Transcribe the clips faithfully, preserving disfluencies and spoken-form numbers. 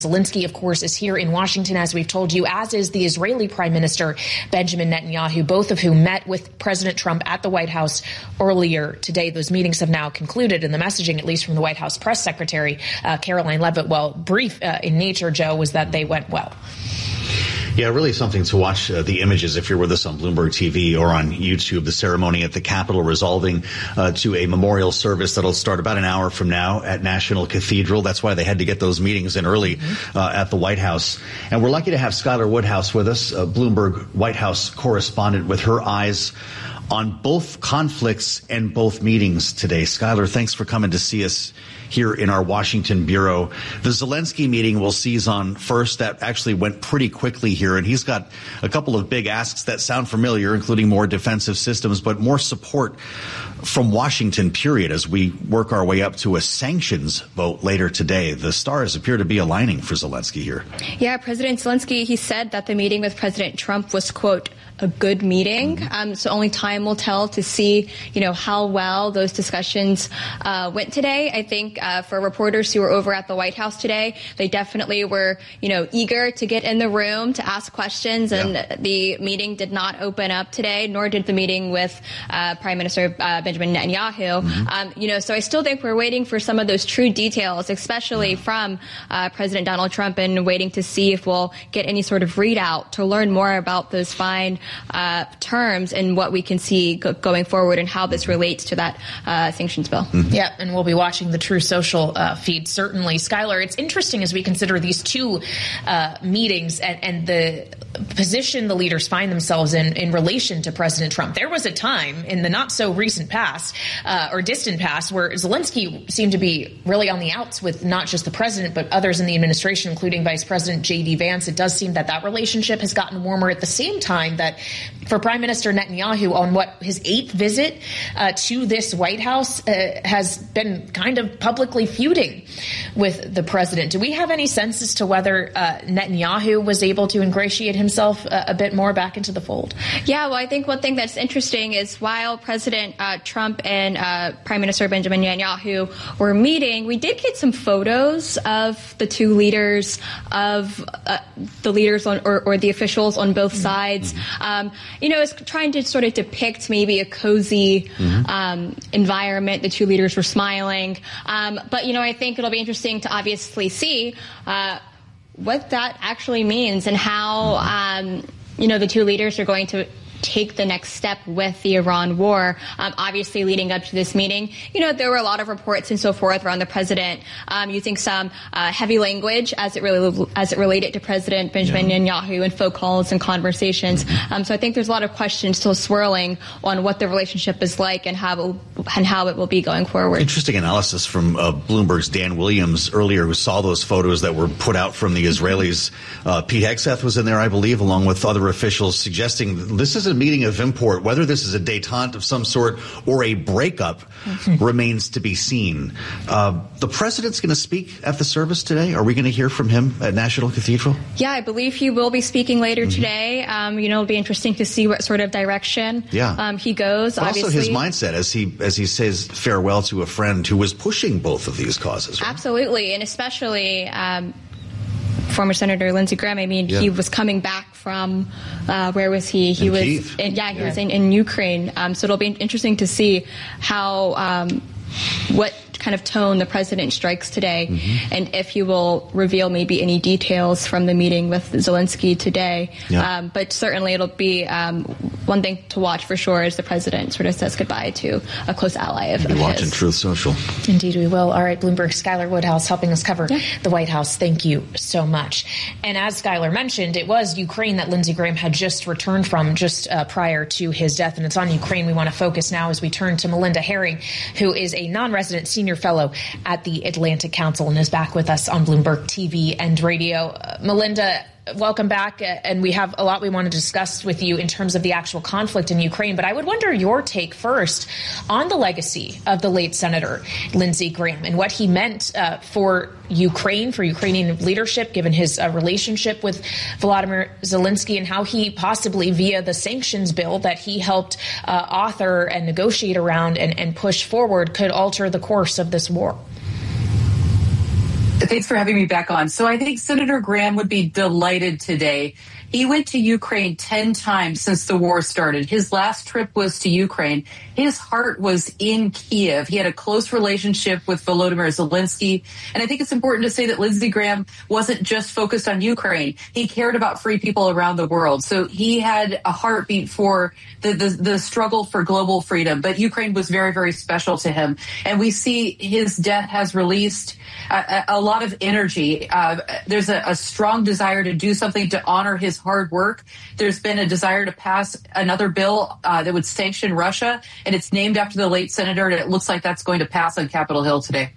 Zelensky, of course, is here in Washington, as we've told you, as is the Israeli Prime Minister Benjamin Netanyahu, both of whom met with President Trump at the White House earlier today. Those meetings have now concluded, and the messaging, at least from the White House press secretary, uh, Caroline Leavitt, well, brief uh, in nature, Joe, was that they went well. Yeah, really something to watch uh, the images if you're with us on Bloomberg T V or on YouTube. The ceremony at the Capitol resolving uh, to a memorial service that'll start about an hour from now at National Cathedral. That's why they had to get those meetings in early mm-hmm. uh, at the White House. And we're lucky to have Skylar Woodhouse with us, uh, Bloomberg White House correspondent, with her eyes on both conflicts and both meetings today. Skylar, thanks for coming to see us here in our Washington bureau. The Zelensky meeting we'll seize on first. That actually went pretty quickly here, and he's got a couple of big asks that sound familiar, including more defensive systems, but more support from Washington, period, as we work our way up to a sanctions vote later today. The stars appear to be aligning for Zelensky here. Yeah, President Zelensky, he said that the meeting with President Trump was, quote, a good meeting. Mm-hmm. Um, so only time will tell to see, you know, how well those discussions uh, went today. I think uh, for reporters who were over at the White House today, they definitely were, you know, eager to get in the room to ask questions. And yeah. the meeting did not open up today, nor did the meeting with uh, Prime Minister uh, Benjamin Netanyahu. Mm-hmm. Um, you know, so I still think we're waiting for some of those true details, especially yeah. from uh, President Donald Trump, and waiting to see if we'll get any sort of readout to learn more about those fine Uh, terms and what we can see go- going forward and how this relates to that uh, sanctions bill. Mm-hmm. Yeah, and we'll be watching the True Social uh, feed, certainly. Skylar, it's interesting as we consider these two uh, meetings and, and the position the leaders find themselves in in relation to President Trump. There was a time in the not so recent past uh, or distant past where Zelensky seemed to be really on the outs with not just the president, but others in the administration, including Vice President J D Vance. It does seem that that relationship has gotten warmer at the same time that for Prime Minister Netanyahu, on what his eighth visit uh, to this White House, uh, has been kind of publicly feuding with the president. Do we have any sense as to whether uh, Netanyahu was able to ingratiate himself a, a bit more back into the fold? Yeah, well, I think one thing that's interesting is while President uh, Trump and uh, Prime Minister Benjamin Netanyahu were meeting, we did get some photos of the two leaders, of uh, the leaders on, or, or the officials on both mm-hmm. sides. Um, you know, it's trying to sort of depict maybe a cozy mm-hmm. um, environment. The two leaders were smiling. Um, but, you know, I think it'll be interesting to obviously see uh, what that actually means and how, um, you know, the two leaders are going to take the next step with the Iran war. Um, obviously, leading up to this meeting, you know, there were a lot of reports and so forth around the president um, using some uh, heavy language as it really as it related to President Benjamin yeah. Netanyahu in phone calls and conversations. Mm-hmm. Um, so I think there's a lot of questions still swirling on what the relationship is like and how it will, and how it will be going forward. Interesting analysis from uh, Bloomberg's Dan Williams earlier, who saw those photos that were put out from the Israelis. Uh, Pete Hegseth was in there, I believe, along with other officials, suggesting this is a meeting of import. Whether this is a détente of some sort or a breakup remains to be seen. Uh, the president's going to speak at the service today. Are we going to hear from him at National Cathedral? Yeah, I believe he will be speaking later mm-hmm. today. Um, you know, it'll be interesting to see what sort of direction yeah. um, he goes. But obviously, also his mindset as he as he says farewell to a friend who was pushing both of these causes. Right? Absolutely, and especially Um, former Senator Lindsey Graham. I mean, yeah. he was coming back from uh, where was he? He in was Kyiv. in, yeah, he yeah. was in, in Ukraine. Um, so it'll be interesting to see how um, what kind of tone the president strikes today, mm-hmm. and if he will reveal maybe any details from the meeting with Zelensky today. Yeah. Um, but certainly it'll be um, one thing to watch for sure as the president sort of says goodbye to a close ally of, we'll be of watching his. Truth Social. Indeed we will. All right, Bloomberg, Skylar Woodhouse helping us cover yeah. the White House. Thank you so much. And as Skylar mentioned, it was Ukraine that Lindsey Graham had just returned from just uh, prior to his death. And it's on Ukraine we want to focus now as we turn to Melinda Herring, who is a non-resident senior fellow at the Atlantic Council and is back with us on Bloomberg T V and radio. Uh, Melinda, welcome back. Uh, and we have a lot we want to discuss with you in terms of the actual conflict in Ukraine. But I would wonder your take first on the legacy of the late Senator Lindsey Graham and what he meant uh, for Ukraine, for Ukrainian leadership, given his uh, relationship with Volodymyr Zelensky, and how he possibly, via the sanctions bill that he helped uh, author and negotiate around and, and push forward, could alter the course of this war. Thanks for having me back on. So I think Senator Graham would be delighted today. He went to Ukraine ten times since the war started. His last trip was to Ukraine. His heart was in Kiev. He had a close relationship with Volodymyr Zelensky. And I think it's important to say that Lindsey Graham wasn't just focused on Ukraine. He cared about free people around the world. So he had a heartbeat for the, the, the struggle for global freedom. But Ukraine was very, very special to him. And we see his death has released a, a lot of energy. Uh, there's a, a strong desire to do something to honor his hard work. There's been a desire to pass another bill uh, that would sanction Russia, and it's named after the late senator, and it looks like that's going to pass on Capitol Hill today.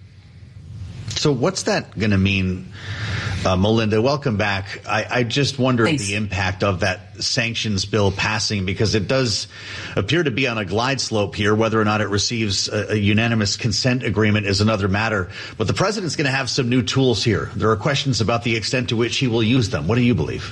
So what's that going to mean, uh, Melinda? Welcome back. I, I just wonder Thanks. the impact of that sanctions bill passing, because it does appear to be on a glide slope here. Whether or not it receives a, a unanimous consent agreement is another matter. But the president's going to have some new tools here. There are questions about the extent to which he will use them. What do you believe?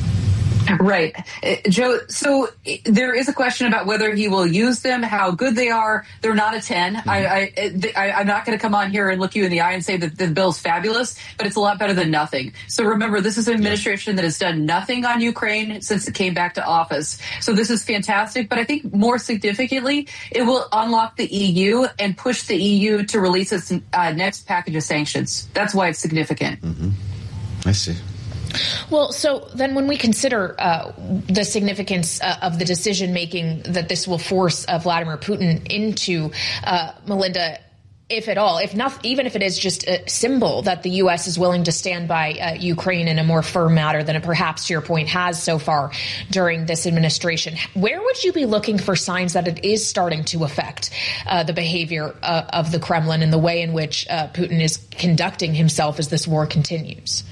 Right. Uh, Joe, so uh, there is a question about whether he will use them, how good they are. They're not a ten. Mm-hmm. I, I, I, I'm not going to come on here and look you in the eye and say that the bill's fabulous, but it's a lot better than nothing. So remember, this is an administration that has done nothing on Ukraine since it came back to office. So this is fantastic. But I think more significantly, it will unlock the E U and push the E U to release its uh, next package of sanctions. That's why it's significant. Mm-hmm. I see. Well, so then when we consider uh, the significance uh, of the decision making that this will force uh, Vladimir Putin into, uh, Melinda, if at all, if not, even if it is just a symbol that the U S is willing to stand by uh, Ukraine in a more firm manner than it perhaps, to your point, has so far during this administration, where would you be looking for signs that it is starting to affect uh, the behavior uh, of the Kremlin and the way in which uh, Putin is conducting himself as this war continues?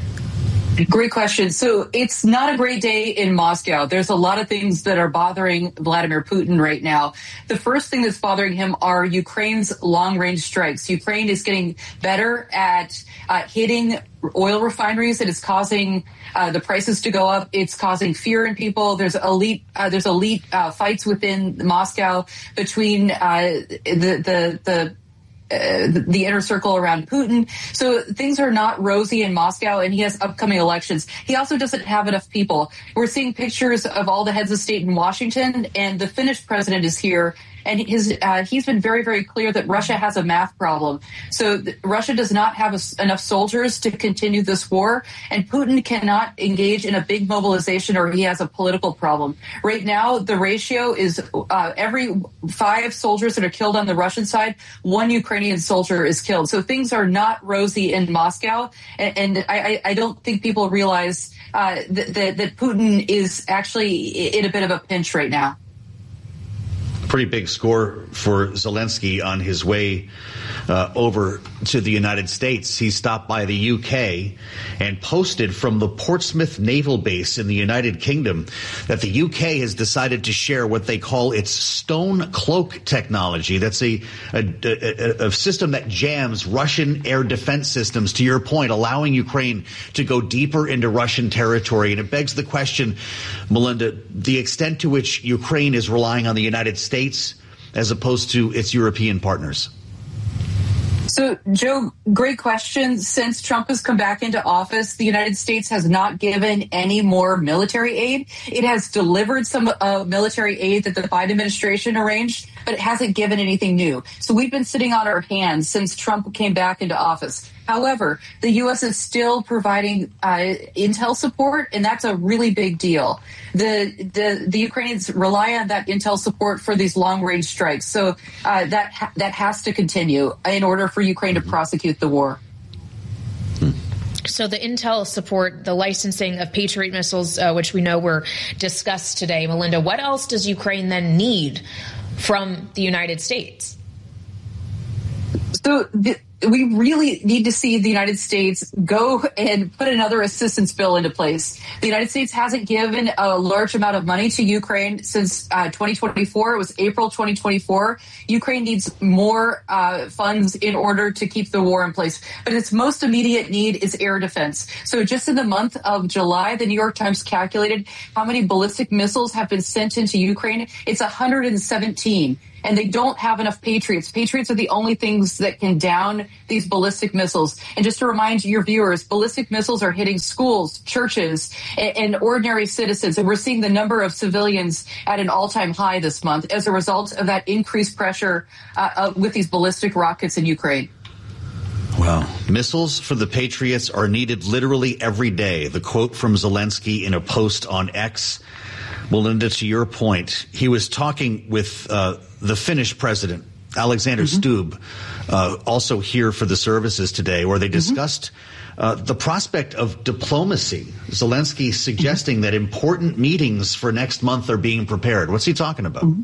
Great question. So it's not a great day in Moscow. There's a lot of things that are bothering Vladimir Putin right now. The first thing that's bothering him are Ukraine's long-range strikes. Ukraine is getting better at uh, hitting oil refineries. It is causing uh, the prices to go up. It's causing fear in people. There's elite, uh, there's elite uh, fights within Moscow between uh, the the the. Uh, the, the inner circle around Putin. So things are not rosy in Moscow, and he has upcoming elections. He also doesn't have enough people. We're seeing pictures of all the heads of state in Washington, and the Finnish president is here. And his, uh, he's been very, very clear that Russia has a math problem. So th- Russia does not have a, enough soldiers to continue this war, and Putin cannot engage in a big mobilization, or he has a political problem. Right now, the ratio is uh, every five soldiers that are killed on the Russian side, one Ukrainian soldier is killed. So things are not rosy in Moscow, and, and I, I don't think people realize uh, that, that, that Putin is actually in a bit of a pinch right now. Pretty big score for Zelensky on his way uh, over to the United States. He stopped by the U K and posted from the Portsmouth Naval Base in the United Kingdom that the U K has decided to share what they call its Stone Cloak technology. That's a, a, a, a system that jams Russian air defense systems, to your point, allowing Ukraine to go deeper into Russian territory. And it begs the question, Melinda, the extent to which Ukraine is relying on the United States as opposed to its European partners. So, Joe, great question. Since Trump has come back into office, the United States has not given any more military aid. It has delivered some uh, military aid that the Biden administration arranged, but it hasn't given anything new. So we've been sitting on our hands since Trump came back into office. However, the U S is still providing uh, intel support, and that's a really big deal. The, the the Ukrainians rely on that intel support for these long-range strikes, so uh, that ha- that has to continue in order for Ukraine to prosecute the war. So the intel support, the licensing of Patriot missiles, uh, which we know were discussed today, Melinda, what else does Ukraine then need from the United States? So the, we really need to see the United States go and put another assistance bill into place. The United States hasn't given a large amount of money to Ukraine since uh, twenty twenty-four. It was April twenty twenty-four. Ukraine needs more uh, funds in order to keep the war in place. But its most immediate need is air defense. So just in the month of July, the New York Times calculated how many ballistic missiles have been sent into Ukraine. It's one hundred seventeen. and they don't have enough Patriots. Patriots are the only things that can down these ballistic missiles. And just to remind your viewers, ballistic missiles are hitting schools, churches, and, and ordinary citizens. And we're seeing the number of civilians at an all-time high this month as a result of that increased pressure uh, uh, with these ballistic rockets in Ukraine. Wow. Missiles for the Patriots are needed literally every day. The quote from Zelensky in a post on X. Melinda, to your point, he was talking with uh, the Finnish president, Alexander mm-hmm. Stubb, uh, also here for the services today, where they discussed mm-hmm. uh, the prospect of diplomacy. Zelensky suggesting mm-hmm. that important meetings for next month are being prepared. What's he talking about? Mm-hmm.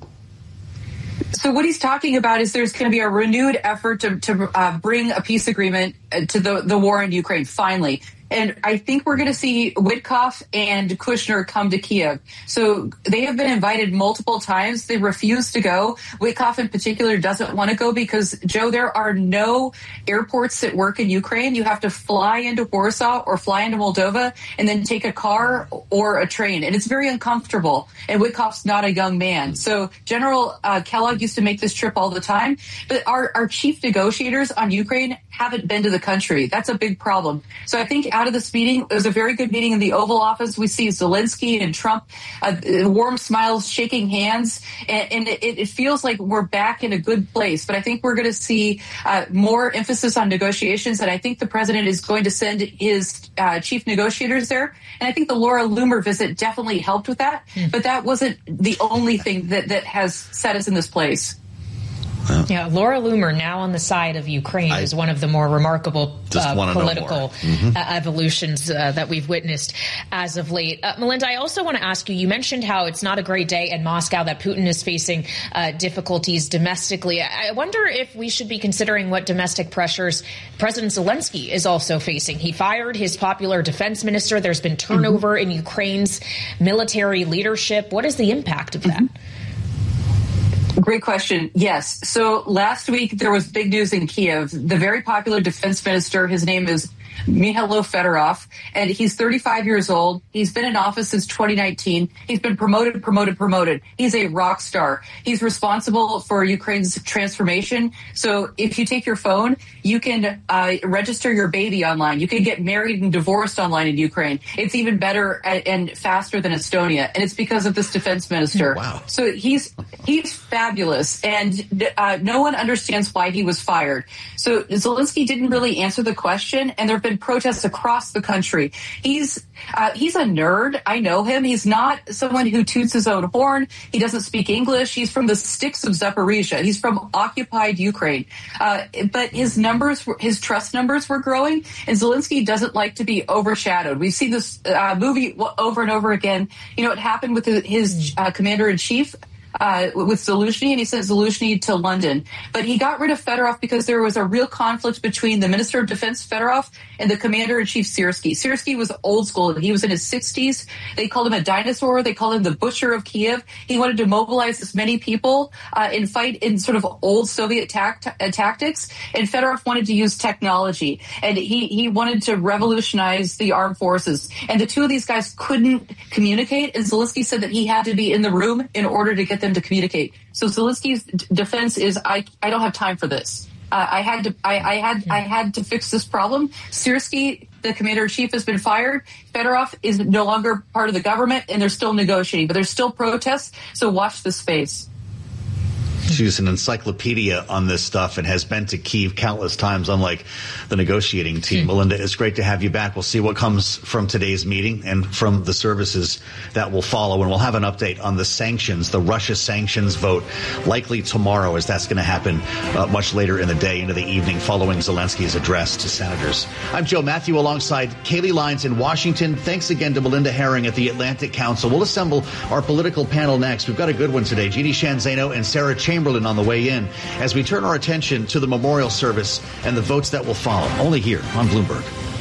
So what he's talking about is there's going to be a renewed effort to, to uh, bring a peace agreement to the, the war in Ukraine, finally. And I think we're going to see Witkoff and Kushner come to Kiev. So they have been invited multiple times. They refuse to go. Witkoff in particular doesn't want to go because, Joe, there are no airports that work in Ukraine. You have to fly into Warsaw or fly into Moldova and then take a car or a train. And it's very uncomfortable. And Witkoff's not a young man. So General uh, Kellogg used to make this trip all the time. But our, our chief negotiators on Ukraine haven't been to the country. That's a big problem. So I think out of this meeting, it was a very good meeting in the Oval Office. We see Zelensky and Trump, uh, warm smiles, shaking hands, and, and it, it feels like we're back in a good place. But I think we're going to see uh, more emphasis on negotiations, and I think the president is going to send his uh, chief negotiators there. And I think the Laura Loomer visit definitely helped with that. Mm. But that wasn't the only thing that, that has set us in this place. Yeah, Laura Loomer, now on the side of Ukraine, I is one of the more remarkable uh, political mm-hmm. uh, evolutions uh, that we've witnessed as of late. Uh, Melinda, I also want to ask you, you mentioned how it's not a great day in Moscow, that Putin is facing uh, difficulties domestically. I wonder if we should be considering what domestic pressures President Zelensky is also facing. He fired his popular defense minister. There's been turnover mm-hmm. in Ukraine's military leadership. What is the impact of that? Mm-hmm. Great question. Yes. So last week there was big news in Kiev. The very popular defense minister, his name is Mikhailo Fedorov, and he's thirty-five years old. He's been in office since twenty nineteen. He's been promoted, promoted, promoted. He's a rock star. He's responsible for Ukraine's transformation. So if you take your phone, you can uh, register your baby online. You can get married and divorced online in Ukraine. It's even better and faster than Estonia, and it's because of this defense minister. Wow. So he's he's fabulous, and uh, no one understands why he was fired. So Zelensky didn't really answer the question, and there have been protests across the country. He's uh, he's a nerd. I know him. He's not someone who toots his own horn. He doesn't speak English. He's from the sticks of Zaporizhia. He's from occupied Ukraine. Uh, but his numbers, his trust numbers were growing, and Zelensky doesn't like to be overshadowed. We've seen this uh, movie over and over again. You know, it happened with his uh, commander-in-chief, Uh, with Zaluzhny, and he sent Zaluzhny to London. But he got rid of Fedorov because there was a real conflict between the Minister of Defense, Fedorov, and the Commander-in-Chief, Syrskyi. Syrskyi was old school. He was in his sixties. They called him a dinosaur. They called him the butcher of Kiev. He wanted to mobilize as many people uh, and fight in sort of old Soviet tact- uh, tactics. And Fedorov wanted to use technology. And he, he wanted to revolutionize the armed forces. And the two of these guys couldn't communicate. And Zelensky said that he had to be in the room in order to get them to communicate. So Zelensky's d- defense is, I, I don't have time for this. Uh, I had to, I, I had, I had to fix this problem. Syrskyi, the commander-in-chief, has been fired. Fedorov is no longer part of the government, and they're still negotiating, but there's still protests. So watch this space. She's an encyclopedia on this stuff and has been to Kyiv countless times, unlike the negotiating team. Mm. Melinda, it's great to have you back. We'll see what comes from today's meeting and from the services that will follow. And we'll have an update on the sanctions, the Russia sanctions vote, likely tomorrow, as that's going to happen uh, much later in the day, into the evening, following Zelensky's address to senators. I'm Joe Matthew alongside Kaylee Lyons in Washington. Thanks again to Melinda Herring at the Atlantic Council. We'll assemble our political panel next. We've got a good one today. Jeannie Shanzano and Sarah Chamberlain on the way in as we turn our attention to the memorial service and the votes that will follow, only here on Bloomberg.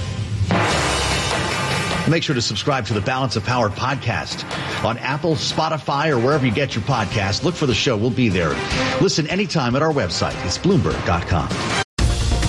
Make sure to subscribe to the Balance of Power podcast on Apple, Spotify, or wherever you get your podcast. Look for the show. We'll be there. Listen anytime at our website. It's Bloomberg dot com.